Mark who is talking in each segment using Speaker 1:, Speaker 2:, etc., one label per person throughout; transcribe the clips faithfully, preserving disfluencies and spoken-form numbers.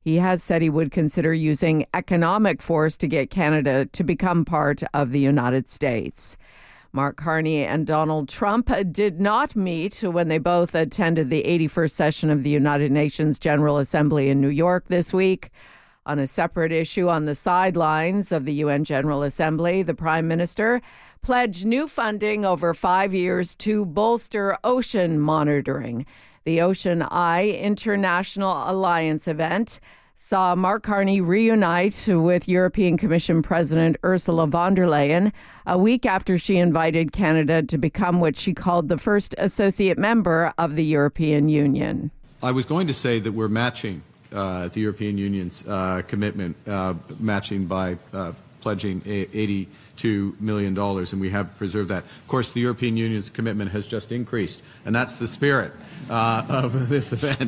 Speaker 1: He has said he would consider using economic force to get Canada to become part of the United States. Mark Carney and Donald Trump did not meet when they both attended the eighty-first session of the United Nations General Assembly in New York this week. On a separate issue on the sidelines of the U N General Assembly, the Prime Minister pledged new funding over five years to bolster ocean monitoring. The Ocean Eye International Alliance event saw Mark Carney reunite with European Commission President Ursula von der Leyen a week after she invited Canada to become what she called the first associate member of the European Union.
Speaker 2: I was going to say that we're matching uh, the European Union's uh, commitment, uh, matching by uh, pledging eighty-two million dollars, and we have preserved that. Of course, the European Union's commitment has just increased, and that's the spirit uh, of this event,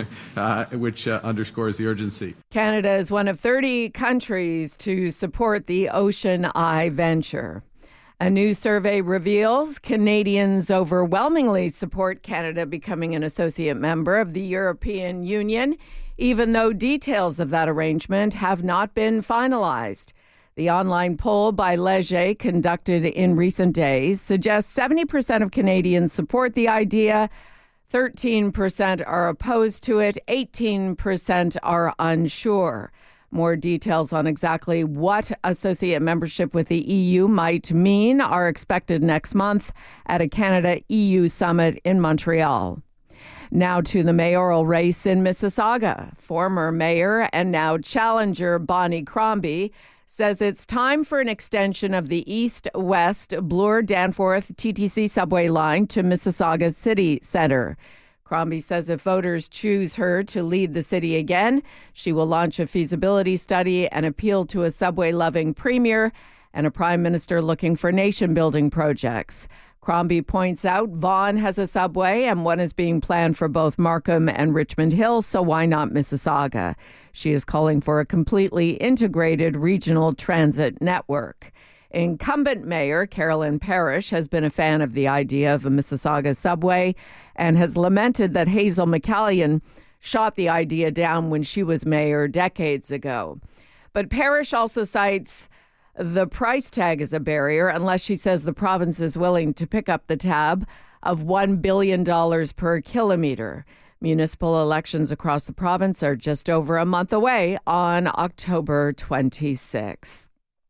Speaker 2: uh, which uh, underscores the urgency.
Speaker 1: Canada is one of thirty countries to support the Ocean Eye venture. A new survey reveals Canadians overwhelmingly support Canada becoming an associate member of the European Union, even though details of that arrangement have not been finalized. The online poll by Leger, conducted in recent days, suggests seventy percent of Canadians support the idea, thirteen percent are opposed to it, eighteen percent are unsure. More details on exactly what associate membership with the E U might mean are expected next month at a Canada-E U summit in Montreal. Now to the mayoral race in Mississauga. Former mayor and now challenger Bonnie Crombie says it's time for an extension of the east-west Bloor-Danforth T T C subway line to Mississauga City Centre. Crombie says if voters choose her to lead the city again, she will launch a feasibility study and appeal to a subway-loving premier and a prime minister looking for nation-building projects. Crombie points out Vaughan has a subway and one is being planned for both Markham and Richmond Hill, so why not Mississauga? She is calling for a completely integrated regional transit network. Incumbent Mayor Carolyn Parrish has been a fan of the idea of a Mississauga subway and has lamented that Hazel McCallion shot the idea down when she was mayor decades ago. But Parrish also cites the price tag as a barrier unless she says the province is willing to pick up the tab of one billion dollars per kilometre. Municipal elections across the province are just over a month away on October twenty-sixth.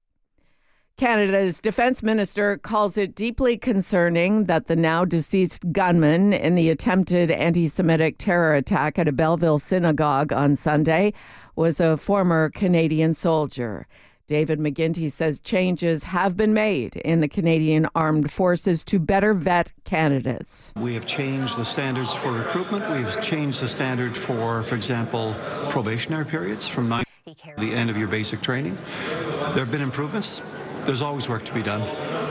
Speaker 1: Canada's defense minister calls it deeply concerning that the now deceased gunman in the attempted anti-Semitic terror attack at a Belleville synagogue on Sunday was a former Canadian soldier. David McGuinty says changes have been made in the Canadian Armed Forces to better vet candidates.
Speaker 3: We have changed the standards for recruitment. We've changed the standard for, for example, probationary periods from nine to the end of your basic training. There have been improvements. There's always work to be done.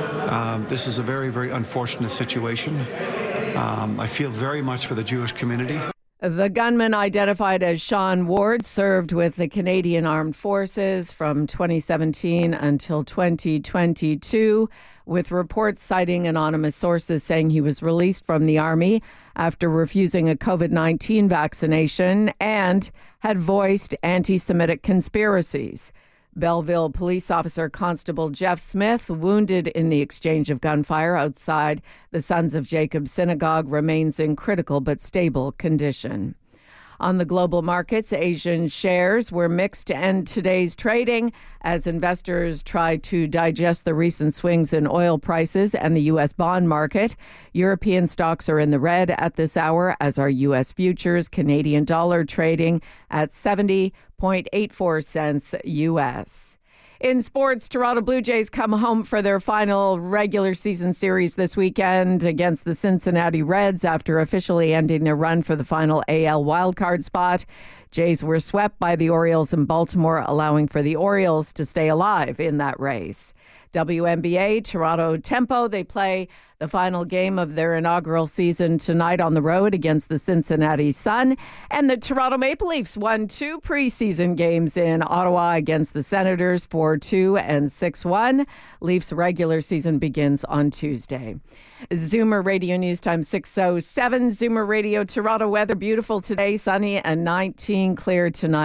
Speaker 3: Um, this is a very, very unfortunate situation. Um, I feel very much for the Jewish community.
Speaker 1: The gunman, identified as Sean Ward, served with the Canadian Armed Forces from twenty seventeen until twenty twenty-two, with reports citing anonymous sources saying he was released from the Army after refusing a covid nineteen vaccination and had voiced anti-Semitic conspiracies. Belleville police officer Constable Jeff Smith, wounded in the exchange of gunfire outside the Sons of Jacob synagogue, remains in critical but stable condition. On the global markets, Asian shares were mixed to end today's trading as investors tried to digest the recent swings in oil prices and the U S bond market. European stocks are in the red at this hour, as are U S futures, Canadian dollar trading at seventy point eight four cents U S. In sports, Toronto Blue Jays come home for their final regular season series this weekend against the Cincinnati Reds after officially ending their run for the final A L wildcard spot. Jays were swept by the Orioles in Baltimore, allowing for the Orioles to stay alive in that race. W N B A, Toronto Tempo, they play the final game of their inaugural season tonight on the road against the Cincinnati Sun. And the Toronto Maple Leafs won two preseason games in Ottawa against the Senators, four two and six one. Leafs regular season begins on Tuesday. Zoomer Radio News Time six oh seven. Zoomer Radio Toronto weather beautiful today, sunny and nineteen, clear tonight.